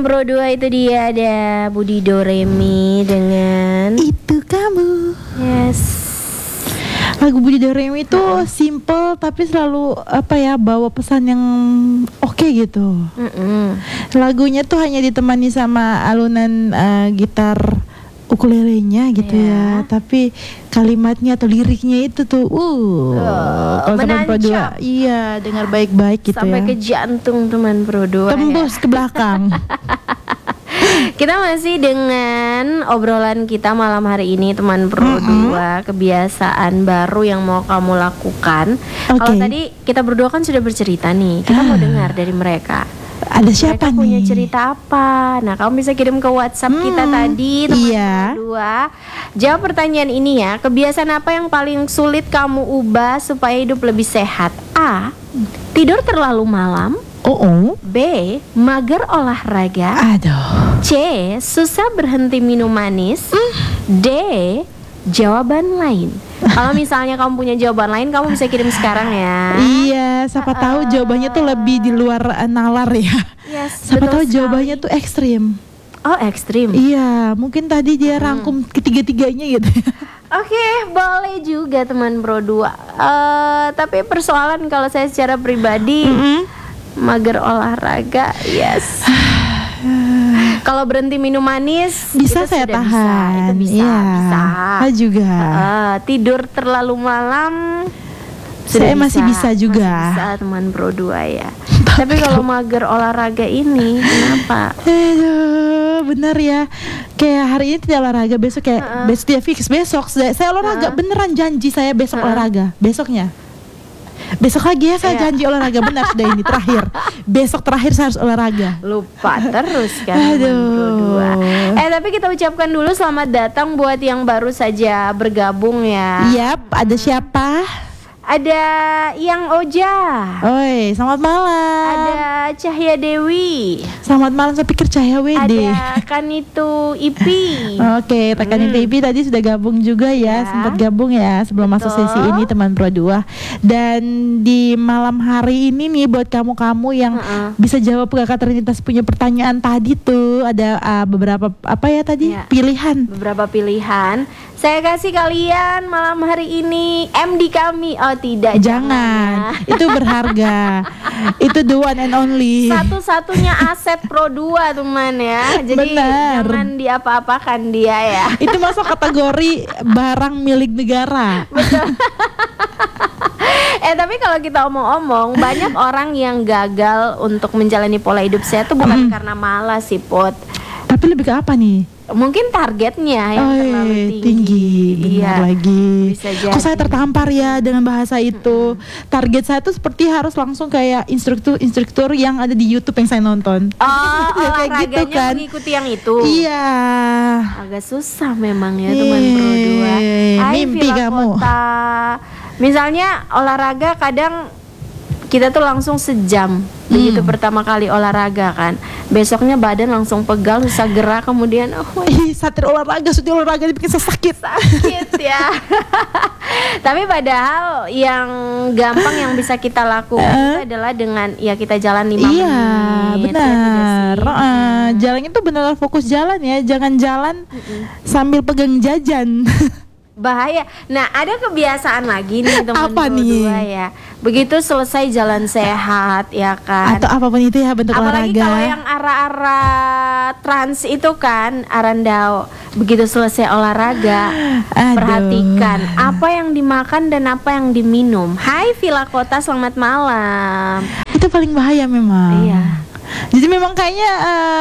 Bro 2 itu dia ada Budi Doremi dengan Itu Kamu. Yes. Lagu Budi Doremi itu simple tapi selalu bawa pesan yang oke gitu. Lagunya tuh hanya ditemani sama alunan gitar ukulelenya gitu ya, tapi kalimatnya atau liriknya itu tuh kalau teman Pro 2 iya dengar baik-baik gitu sampai ya. ke jantung teman Pro 2 tembus ke belakang. Kita masih dengan obrolan kita malam hari ini teman Pro 2, kebiasaan baru yang mau kamu lakukan. Kalau tadi kita berdua kan sudah bercerita nih, kita mau dengar dari mereka. Ada siapa mereka nih? punya cerita apa? Nah, kamu bisa kirim ke WhatsApp kita tadi teman Pro 2. Jawab pertanyaan ini ya. Kebiasaan apa yang paling sulit kamu ubah supaya hidup lebih sehat? A. Tidur terlalu malam. B. Mager olahraga. Aduh. C. Susah berhenti minum manis. D. Jawaban lain. Kalau misalnya kamu punya jawaban lain, kamu bisa kirim sekarang ya. Iya, siapa tahu jawabannya tuh lebih di luar nalar ya. Yes, siapa tahu sekali. jawabannya tuh ekstrim. Oh, ekstrim. Iya, mungkin tadi dia rangkum ketiga-tiganya gitu. Oke, boleh juga teman Pro 2. Tapi persoalan kalau saya secara pribadi mager olahraga, yes. Kalau berhenti minum manis bisa itu saya sudah tahan. Itu bisa. Saya juga. Tidur terlalu malam saya masih bisa juga. Masih bisa teman Pro 2 ya. Tapi kalau mager olahraga ini kenapa? Aduh, benar ya. Kayak hari ini tidak olahraga, besok kayak besok dia fix besok. Saya olahraga beneran janji saya besok olahraga. Besoknya. Besok lagi ya saya janji olahraga benar sudah ini terakhir. Besok terakhir saya harus olahraga. Lupa terus kan. Aduh. Tapi kita ucapkan dulu selamat datang buat yang baru saja bergabung ya. Yap, ada siapa? Ada Yang Oja. Oi, selamat malam. Ada Cahya Dewi. Selamat malam, saya pikir Cahya WD. Ada Kanitu Ipi. Oke, Kanitu Ipi tadi sudah gabung juga ya, sempat gabung ya sebelum masuk sesi ini teman Pro 2. Dan di malam hari ini nih buat kamu-kamu yang bisa jawab Kakak Trinitas punya pertanyaan tadi tuh ada beberapa pilihan. Beberapa pilihan. Saya kasih kalian malam hari ini MD kami. Oh tidak, jangan. Itu berharga. Itu the one and only. Satu-satunya aset Pro 2 teman ya. Jadi jangan diapa-apakan dia ya. Itu masuk kategori barang milik negara. Betul. Tapi kalau kita omong-omong, banyak orang yang gagal untuk menjalani pola hidup sehat tuh bukan karena malas sih, Pot. Tapi lebih ke apa nih? Mungkin targetnya yang terlalu tinggi. Benar lagi. Kok saya tertampar ya dengan bahasa itu. Target saya tuh seperti harus langsung kayak instruktur yang ada di YouTube yang saya nonton. Olahraganya gitu kan. Mengikuti yang itu. Iya. Agak susah memang ya teman Pro 2. Mimpi kamu. Misalnya olahraga kadang kita tuh langsung sejam begitu pertama kali olahraga kan, besoknya badan langsung pegal, susah gerak, kemudian satir olahraga dibikin sakit ya. Tapi padahal yang gampang yang bisa kita lakukan itu adalah dengan ya kita jalan 5 menit. Iya benar. Jalannya tuh benar fokus jalan ya, jangan jalan sambil pegang jajan. Bahaya. Nah, ada kebiasaan lagi nih teman Pro 2 ya. Begitu selesai jalan sehat ya kan. Atau apapun itu ya bentuk apalagi olahraga. Kalau yang arah-arah trans itu kan Arandau. Begitu selesai olahraga, perhatikan apa yang dimakan dan apa yang diminum. Hai Villa Kota, selamat malam. Itu paling bahaya memang. Iya. Jadi memang kayaknya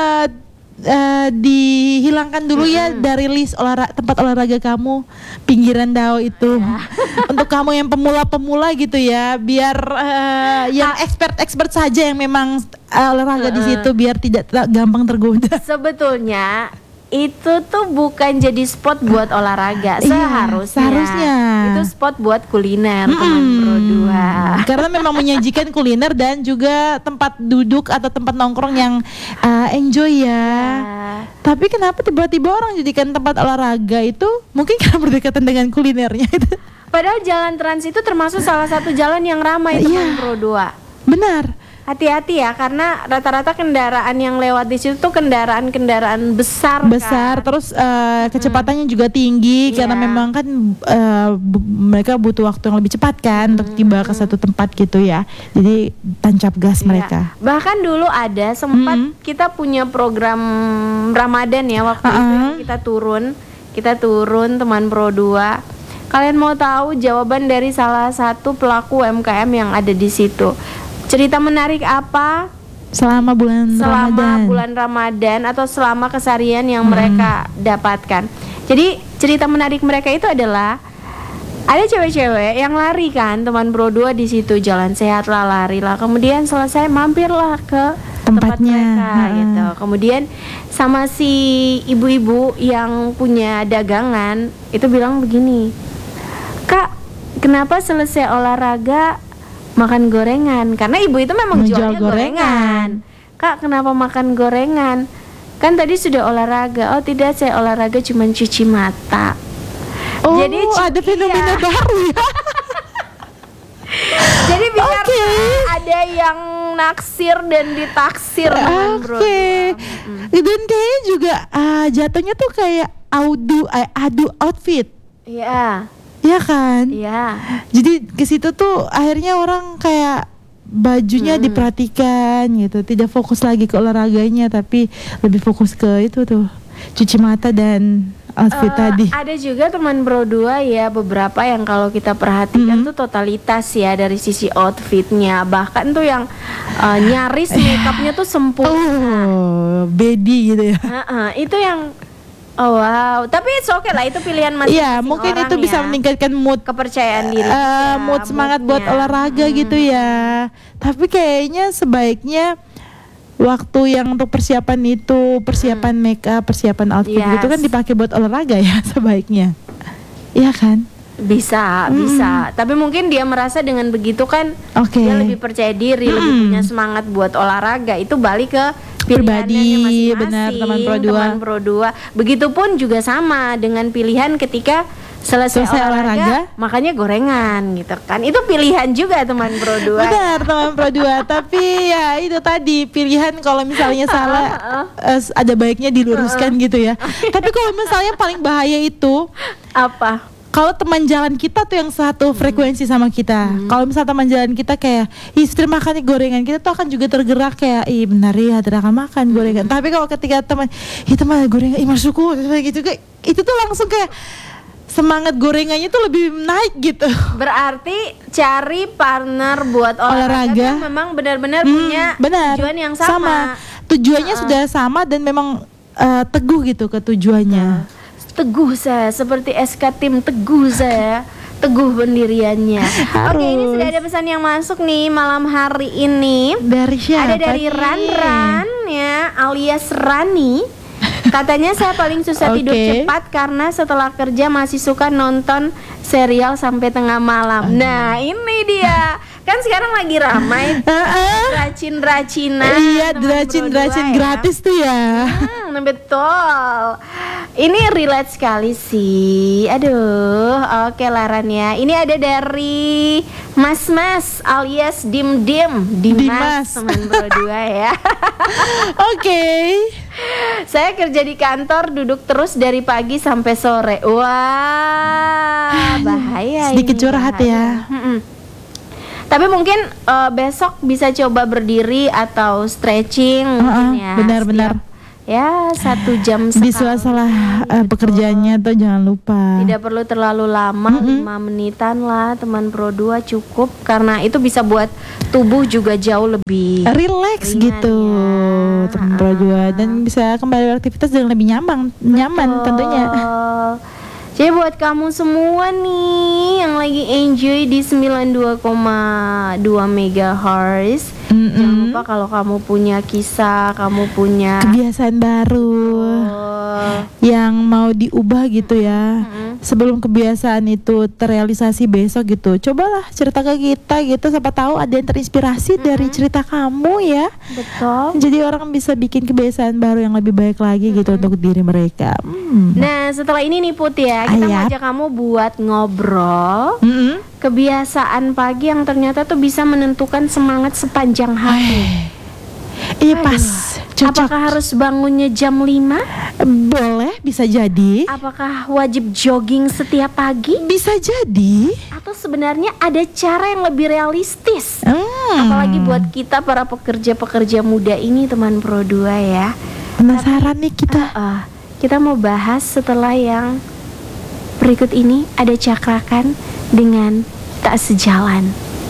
dihilangkan dulu ya dari list tempat olahraga kamu, pinggiran Dao itu. Untuk kamu yang pemula-pemula gitu ya, biar yang expert saja yang memang olahraga di situ biar tidak gampang tergoda. Sebetulnya itu tuh bukan jadi spot buat olahraga. Seharusnya itu spot buat kuliner teman Pro 2. Karena memang menyajikan kuliner dan juga tempat duduk atau tempat nongkrong yang enjoy ya. Tapi kenapa tiba-tiba orang jadikan tempat olahraga itu mungkin karena berdekatan dengan kulinernya itu. Padahal jalan trans itu termasuk salah satu jalan yang ramai teman Pro 2. Benar. hati-hati ya, karena rata-rata kendaraan yang lewat di situ tuh kendaraan-kendaraan besar kan? Terus kecepatannya juga tinggi karena Iya. memang kan mereka butuh waktu yang lebih cepat kan untuk tiba ke satu tempat gitu ya. Jadi tancap gas Iya. mereka. Bahkan dulu ada sempat kita punya program Ramadan ya waktu itu yang kita turun teman Pro 2. Kalian mau tahu jawaban dari salah satu pelaku UMKM yang ada di situ? Cerita menarik apa Selama bulan Ramadan. bulan Ramadan atau selama keseharian yang mereka dapatkan? Jadi cerita menarik mereka itu adalah ada cewek-cewek yang lari kan, teman Pro 2 di situ, jalan sehat lah, lari lah. Kemudian selesai mampirlah ke tempat Tempatnya. mereka gitu. Kemudian sama si ibu-ibu yang punya dagangan itu bilang begini, "Kak, kenapa selesai olahraga makan gorengan?" Karena ibu itu memang Menjual jualnya gorengan. "Kak, kenapa makan gorengan? Kan tadi sudah olahraga." "Oh tidak, saya olahraga cuma cuci mata." Oh, Jadi ada fenomena baru ya. Jadi biar Oke. ada yang naksir dan ditaksir dengan Bro. Oke. Dan kayaknya juga jatuhnya tuh kayak adu outfit. Iya, Ya kan? iya. Jadi ke situ tuh akhirnya orang kayak bajunya diperhatikan gitu, tidak fokus lagi ke olahraganya tapi lebih fokus ke itu tuh, cuci mata dan outfit tadi. Ada juga teman Bro 2 ya, beberapa yang kalau kita perhatikan tuh totalitas ya dari sisi outfitnya, bahkan tuh yang nyaris makeupnya tuh sempurna. Oh, bedi gitu ya. Itu yang wow, tapi it's okay lah, itu pilihan masing-masing Iya, mungkin orang itu bisa ya. meningkatkan mood Kepercayaan diri kita, mood semangat buat moodnya. olahraga gitu ya. Tapi kayaknya sebaiknya waktu yang untuk persiapan itu, persiapan make up, persiapan outfit Yes. gitu kan dipakai buat olahraga ya sebaiknya. Iya kan? Bisa. Tapi mungkin dia merasa dengan begitu kan Oke. dia lebih percaya diri, lebih punya semangat buat olahraga. Itu balik ke pilihannya Pribadi, masing-masing. benar, teman Pro 2. Teman Pro 2. Begitupun juga sama dengan pilihan ketika selesai olahraga, makanya gorengan gitu kan. Itu pilihan juga teman Pro 2. Benar, teman Pro 2. Tapi ya itu tadi pilihan, kalau misalnya salah ada baiknya diluruskan gitu ya. Tapi kalau misalnya paling bahaya itu Apa? kalau teman jalan kita tuh yang satu frekuensi sama kita. Kalau misalnya teman jalan kita kayak, ih Sri makan nih gorengan, kita tuh akan juga tergerak kayak, ih benar ya Sri akan makan gorengan. Tapi kalau ketika teman, ih teman gorengan, ih masukku gitu, kayak itu tuh langsung kayak semangat gorengannya tuh lebih naik gitu. Berarti cari partner buat olahraga tuh memang benar-benar punya Benar, tujuan yang sama. Tujuannya sudah sama dan memang teguh gitu ke tujuannya. Teguh saya, seperti SK tim teguh saya, teguh pendiriannya. Oke, ini sudah ada pesan yang masuk nih malam hari ini. Dari siapa? Ada dari nih? Ran ya, alias Rani. Katanya saya paling susah tidur Oke. cepat karena setelah kerja masih suka nonton serial sampai tengah malam. Nah, ini dia. Kan sekarang lagi ramai racin-racinan. Iya, teman racin-racin Pro 2 ya. gratis tuh ya. Betul. Ini relate sekali sih. Aduh, oke Laran ya. Ini ada dari Mas alias Dimas, Dimas. teman Pro 2 ya. Oke. Saya kerja di kantor, duduk terus dari pagi sampai sore. Wah, bahaya. Sedikit ini, curhat bahaya. ya. Tapi mungkin besok bisa coba berdiri atau stretching mungkin ya. benar-benar. Setiap, ya 1 jam Di sekali. sela-sela pekerjaannya tuh jangan lupa. Tidak perlu terlalu lama, 5 menitan lah teman Pro 2 cukup. Karena itu bisa buat tubuh juga jauh lebih Relax ringan gitu, ya. teman Pro 2, dan bisa kembali beraktivitas dengan lebih nyaman tentunya. Jadi buat kamu semua nih yang lagi enjoy di 92,2 MHz, jangan lupa kalau kamu punya kisah, kamu punya Kebiasaan baru yang mau diubah gitu ya. Sebelum kebiasaan itu terrealisasi besok gitu, cobalah cerita ke kita gitu, siapa tahu ada yang terinspirasi dari cerita kamu ya. betul. Jadi orang bisa bikin kebiasaan baru yang lebih baik lagi gitu untuk diri mereka. Nah setelah ini nih Put ya, kita Ayap. ngajak kamu buat ngobrol kebiasaan pagi yang ternyata tuh bisa menentukan semangat sepanjang hari. Iya pas, cocok. Apakah harus bangunnya jam 5? Boleh, bisa jadi. Apakah wajib jogging setiap pagi? Bisa jadi. Atau sebenarnya ada cara yang lebih realistis? Apalagi buat kita para pekerja-pekerja muda ini, teman Pro 2 ya. Penasaran nih kita. Kita mau bahas setelah yang berikut ini. Ada Cakrakan dengan Tak Sejalan.